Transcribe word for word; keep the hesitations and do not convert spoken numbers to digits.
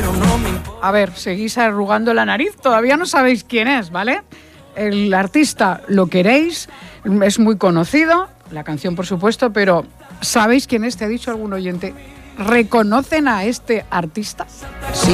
pero no me importa. A ver, seguís arrugando la nariz, todavía no sabéis quién es, ¿vale? El artista lo queréis, es muy conocido, la canción por supuesto, pero ¿sabéis quién es? ¿Te ha dicho algún oyente? ¿Reconocen a este artista? Sí.